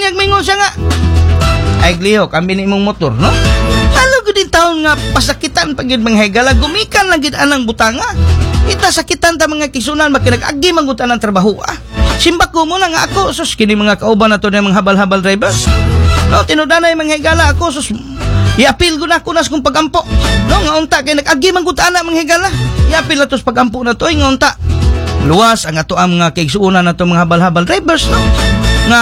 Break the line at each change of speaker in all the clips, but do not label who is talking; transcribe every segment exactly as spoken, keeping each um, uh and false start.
Unyag mingon siya nga, ay glihok, ang binimong motor, no? Ano gudin taon nga pasakitan pag yun mga higala, gumikan lang gid anang butanga. Ita sakitan ta mga kisunan, makinag-agi mangutan ng trabaho, ah. Simba ko muna nga ako, sus, kini mga kauban na to na mga habal-habal drivers. No, tinudanay mga higala ako, sus, i-appeal ko na kunas kong pagampo. No, nga unta, kaya nag-agi mangutan na mga higala. I-appeal na to sa pagampo na to, ay nga unta. Luwas ang ato ang mga kaigsuunan na to mga habal-habal drivers, no? Nga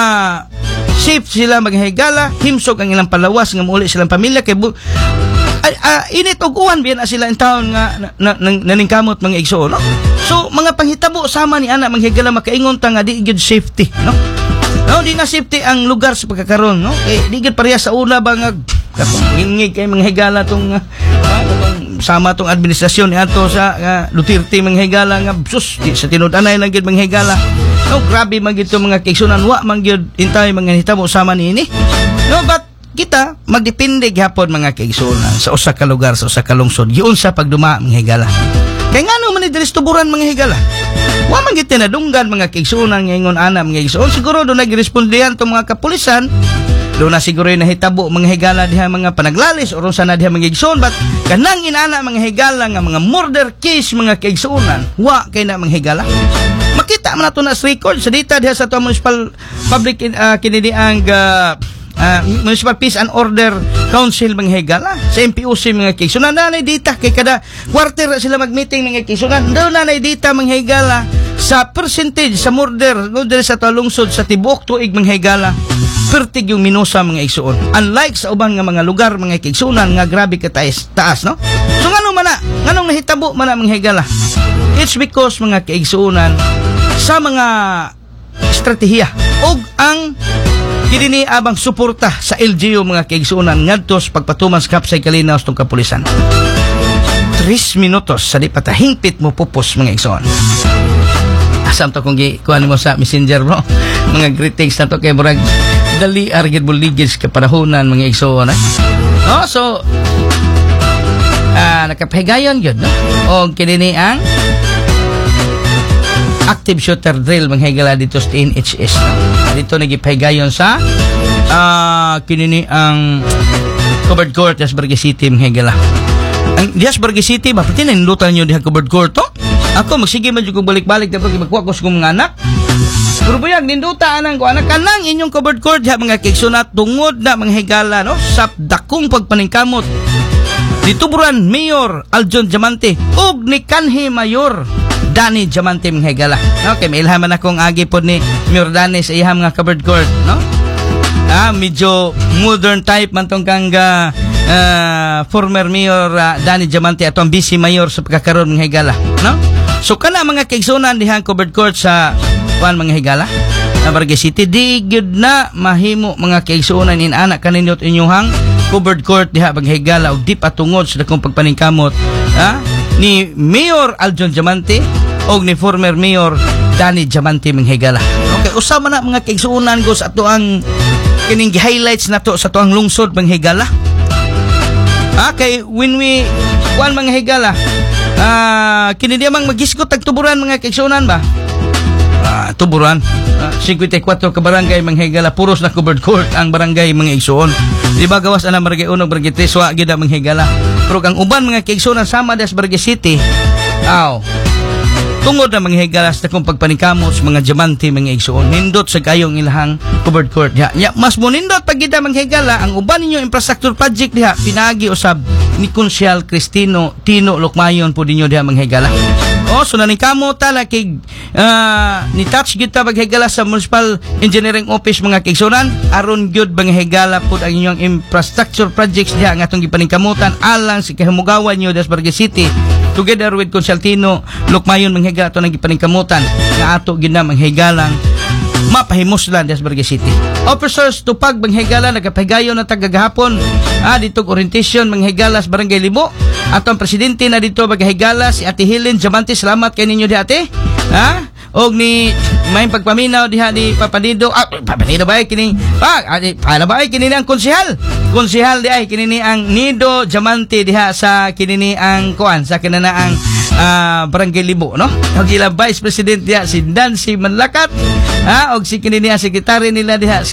safe sila maghigala, himsog ang ilang palawas nga muli silang pamilya kay bu- ay, uh, init og uwan biyan na sila in taon nga na, na, na, naningkamot mga igsuon, no? So mga panghitabo sama ni ana maghigala makaingon ta nga di gyud safety, no? No, di na safety ang lugar sa pagkakaroon, no? Eh di gyud pareha sa una ba nga ngingig kay mga higala tong uh, tong sama tong administrasyon ni ato sa uh, Duterte mga higala nga sus di, sa tinud-anay lang gyud mga higala. No, grabe man gyud mga kaigsunan, wa man gyud intay mga hitabo sama niini. No, but kita magdepende gyapon mga kaigsunan sa usa ka lugar, sa usa ka lungsod, giun sa pagduma mga higala. Kay ngano man ni diri tuburan mga higala? Wa man gyud tinadunggan mga kaigsunan ngayon ana mga kaigsunan. Siguro do nagrespondihan tong mga kapulisan. Do na siguro na hitabo mga higala diha mga panaglalis o sa na diha mga kaigsunan, but kanang inana mga higala nga mga murder case mga kaigsunan, wa kay na mga higala. Makita man nato na sa record sa data diha sa to municipal public uh, kinini ang uh, uh, Municipal Peace and Order Council mga higala sa M P O C mga kaigsunan na nay data kay kada quarter sila mag-meeting mga kaigsunan daw na nay data mga higala sa percentage sa murder no diri sa to lungsod sa tibuok tuig mga higala pertig yung minusa mga igsuon, unlike sa ubang nga mga lugar mga kaigsunan nga grabe ka taas, taas no. So ngano man na nganong nahitabo man na mga higala, it's because mga kaigsunan sa mga estratehiya og ang kini abang suporta sa L G U mga kaigsunan ngadto sa pagpatuman sa kapsay kalinaw sa kapulisan. tres minutos sa di patahingpit mo pupos mga igsuon. Asam to kung kuhan mo sa messenger bro, mga greetings na to kay murag dali argid buligis ka panahonan mga igsuon, eh? No, so ah nakapahigayon gyud no og kini ang active shooter drill mga higala dito sa N H S, no? Dito nagipahigayon sa uh, kinini ang covered court sa Barangay City mga higala. Ang diha sa Barangay City ba pati nanindutan nyo diha covered court to? Ako magsige man jud ko balik-balik dapat magkuha ko sa kong mga anak. Pero buyag ninduta anang ko anak kanang inyong covered court diha mga kigsunat tungod na mga higala, no? Sa dakong pagpaningkamot dituburan Mayor Aljon Diamante ug ni kanhi Mayor Danny Diamante mga higala. Okay, may ilhaman akong agi po ni Mayor Danny sa ihang mga covered court, no? Ah, medyo modern type man tong kang uh, former Mayor uh, Danny Diamante ato ang vice mayor sa pagkakaroon mga higala, no? So kana mga kaigsunan dihang covered court sa kuan mga higala na Barangay City di gyud na mahimo mga kaigsunan in anak kaninyot inyuhang covered court diha mga higala og di patungod sa dakong pagpaningkamot, ha? Ni Mayor Aljon Diamante o ni former Mayor Danny Diamante mga higala. Okay, usama na mga kaigsunan ko sa ato ang kining highlights na to sa to ang lungsod mga higala. Okay, when we kuan mga higala, ah uh, kini di mang magisgot tag tuburan mga kaigsunan ba? Ah, uh, tuburan. Uh, fifty-four ka barangay mga higala puros na covered court ang barangay mga igsuon. Di ba gawas ana barangay uno barangay tres wa gyud ang mga higala. Pero ang uban mga kaigsunan sama des Barangay City. Aw. Tungod na mga higala sa kung pagpaningkamot sa mga Diamante mga igsuon nindot sa kayong ilahang covered court. Ya, ya mas mo nindot pag gida mga higala ang uban ninyo infrastructure project diha pinagi usab ni Konsyal Cristino Tino Lukmayon po dinyo diha mga higala. Oh, so naningkamot tala kay uh, ni touch gyud ta paghigala sa Municipal Engineering Office mga kaigsunan aron gyud mga higala pud ang inyong infrastructure projects diha nga atong gipaningkamutan alang sa kahimugawan nyo des Barangay City together with Consaltino Lukmayon mga higala ato nang gipaningkamutan nga ato gyud na mga higalang mapahimoslan des Barangay City. Officers tupag mga higala nagapahigayon na tagagahapon ah dito orientation mga higala sa Barangay Limo. Ato ang presidente na dito mga higala si Ate Helen Diamante, salamat kay ninyo di ate. Ha? Og ni may pagpaminaw diha ni Papanido. Ah, Papanido ba kini? Pa, adi para ba kini ang konsehal? Konsehal di ay kini ang Nido Diamante diha sa kini ang kuan sa kinana ang uh, Barangay Libo, no? Og ila Vice President diha si Dancy Manlakat. Ha? Og si kini ang sekretary nila diha